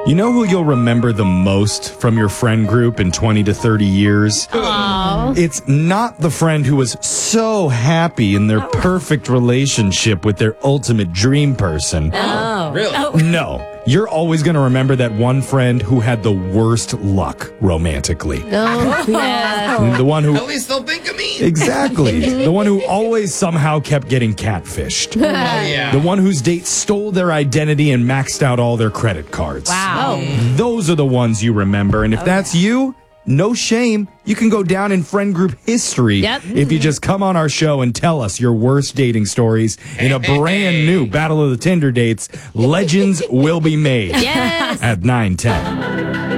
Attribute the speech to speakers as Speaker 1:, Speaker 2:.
Speaker 1: You know who you'll remember the most from your friend group in 20 to 30 years?
Speaker 2: Aww.
Speaker 1: It's not the friend who was so happy in their perfect relationship with their ultimate dream person.
Speaker 2: Oh.
Speaker 3: Really?
Speaker 2: Oh.
Speaker 1: No. You're always going to remember that one friend who had the worst luck romantically.
Speaker 2: Oh, yeah.
Speaker 1: The one who...
Speaker 3: At least they'll think of me.
Speaker 1: Exactly. The one who always somehow kept getting catfished.
Speaker 3: Oh, yeah.
Speaker 1: The one whose date stole their identity and maxed out all their credit cards.
Speaker 2: Wow.
Speaker 1: Those are the ones you remember. And if that's you, no shame. You can go down in friend group history if you just come on our show and tell us your worst dating stories in a brand new Battle of the Tinder Dates. Legends will be made
Speaker 2: Yes.
Speaker 1: at 9:10.